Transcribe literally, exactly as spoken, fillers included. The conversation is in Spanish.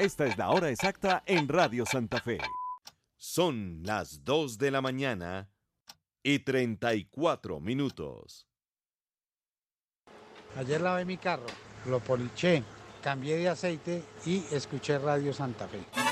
Esta es la hora exacta en Radio Santa Fe. Son las dos de la mañana y treinta y cuatro minutos. Ayer lavé mi carro, lo poliché, cambié de aceite y escuché Radio Santa Fe.